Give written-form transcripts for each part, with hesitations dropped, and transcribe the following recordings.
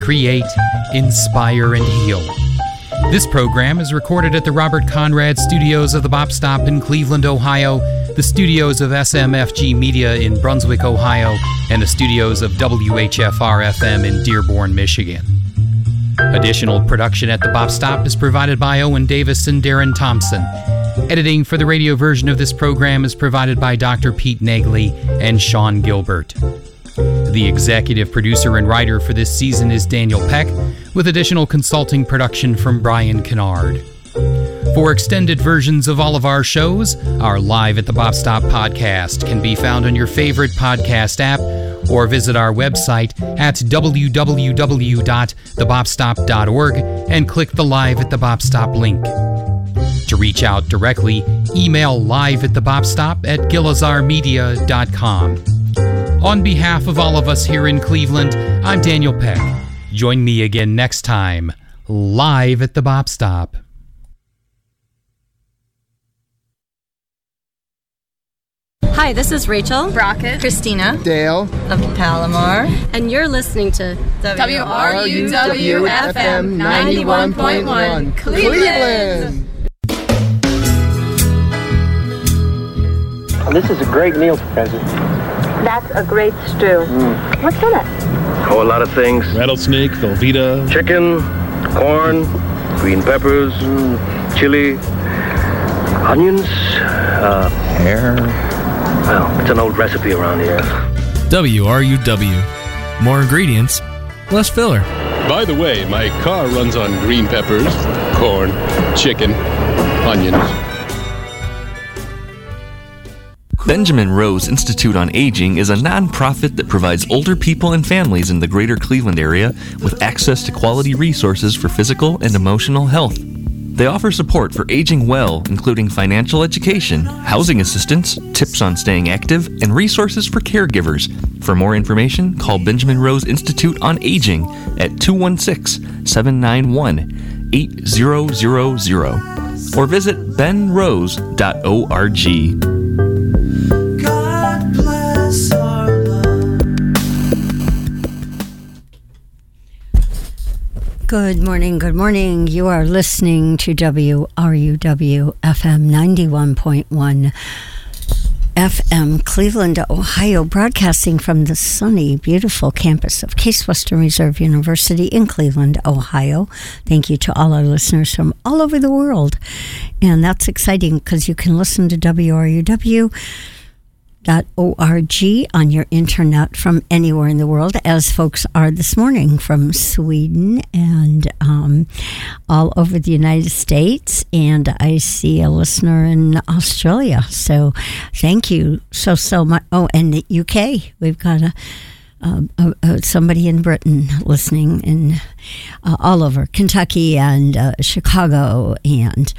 create, inspire, and heal. This program is recorded at the Robert Conrad Studios of the Bop Stop in Cleveland, Ohio, the studios of SMFG Media in Brunswick, Ohio, and the studios of WHFR-FM in Dearborn, Michigan. Additional production at the Bop Stop is provided by Owen Davis and Darren Thompson. Editing for the radio version of this program is provided by Dr. Pete Nagley and Sean Gilbert. The executive producer and writer for this season is Daniel Peck, with additional consulting production from Brian Kennard. For extended versions of all of our shows, our Live at the Bop Stop podcast can be found on your favorite podcast app or visit our website at www.thebopstop.org and click the Live at the Bop Stop link. To reach out directly, email liveatthebopstop@gilazarmedia.com. On behalf of all of us here in Cleveland, I'm Daniel Peck. Join me again next time, live at the Bop Stop. Hi, this is Rachel, Brockett, Christina, Dale of Palomar, and you're listening to WRUW-FM 91.1 Cleveland. This is a great meal, Professor. That's a great stew. What's in it? Oh, a lot of things. Rattlesnake, Velveeta. Chicken, corn, green peppers, chili, onions, Hair. Well, it's an old recipe around here. WRUW. More ingredients, less filler. By the way, my car runs on green peppers, corn, chicken, onions. Benjamin Rose Institute on Aging is a nonprofit that provides older people and families in the greater Cleveland area with access to quality resources for physical and emotional health. They offer support for aging well, including financial education, housing assistance, tips on staying active, and resources for caregivers. For more information, call Benjamin Rose Institute on Aging at 216-791-8000 or visit benrose.org. Good morning. You are listening to WRUW FM 91.1 FM, Cleveland, Ohio, broadcasting from the sunny, beautiful campus of Case Western Reserve University in Cleveland, Ohio. Thank you to all our listeners from all over the world. And that's exciting because you can listen to WRUW.org on your internet from anywhere in the world, as folks are this morning from Sweden and all over the United States, and I see a listener in Australia, so thank you so much. Oh, and the UK, we've got somebody in Britain listening, and all over Kentucky and Chicago and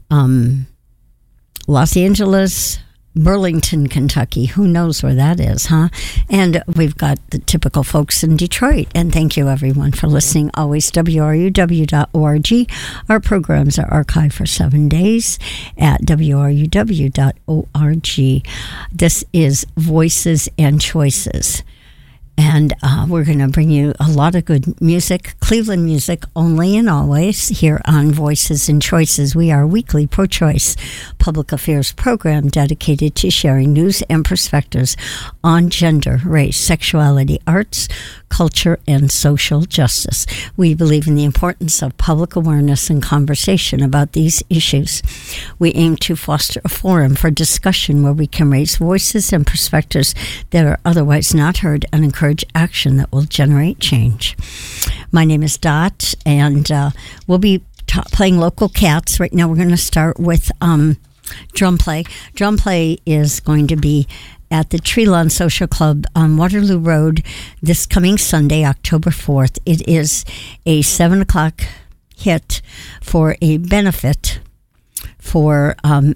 Los Angeles, Burlington, Kentucky. Who knows where that is, huh? And we've got the typical folks in Detroit. And thank you, everyone, for listening. Always WRUW.org. Our programs are archived for 7 days at WRUW.org. This is Voices and Choices. And we're going to bring you a lot of good music, Cleveland music, only and always, here on Voices and Choices. We are a weekly pro-choice public affairs program dedicated to sharing news and perspectives on gender, race, sexuality, arts, culture, and social justice. We believe in the importance of public awareness and conversation about these issues. We aim to foster a forum for discussion where we can raise voices and perspectives that are otherwise not heard and encourage action that will generate change. My name is Dot, and we'll be playing local cats. Right now we're going to start with drum play. Drum play is going to be at the Tree Lawn Social Club on Waterloo Road this coming Sunday, October 4th. It is a 7 o'clock hit for a benefit for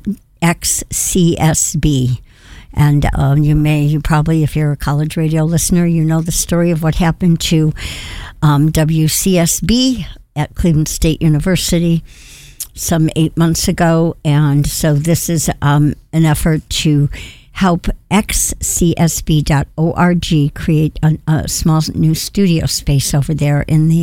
XCSB. And you probably, if you're a college radio listener, you know the story of what happened to WCSB at Cleveland State University some 8 months ago. And so this is an effort to help xcsb.org create a small new studio space over there in the